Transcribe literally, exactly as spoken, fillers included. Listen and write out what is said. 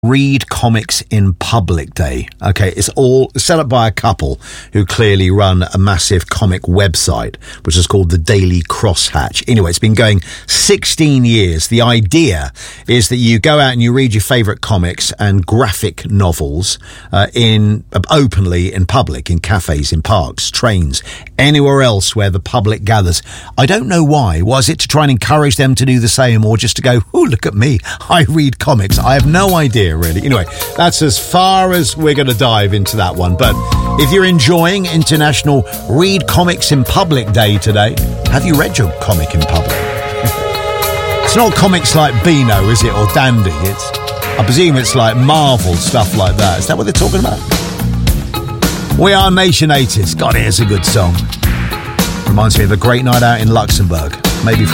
Read Comics in Public Day. Okay, it's all set up by a couple who clearly run a massive comic website, which is called the Daily Crosshatch. Anyway, it's been going sixteen years. The idea is that you go out and you read your favourite comics and graphic novels uh, in uh, openly in public, in cafes, in parks, trains, anywhere else where the public gathers. I don't know why. Was it to try and encourage them to do the same, or just to go, oh, look at me, I read comics? I have no idea. Really. Anyway, that's as far as we're going to dive into that one. But if you're enjoying International Read Comics in Public Day today, have you read your comic in public? It's not comics like Beano, is it, or Dandy? It's, I presume it's like Marvel, stuff like that. Is that what they're talking about? We Are Nation eighties. God, here's a good song. Reminds me of a great night out in Luxembourg. Maybe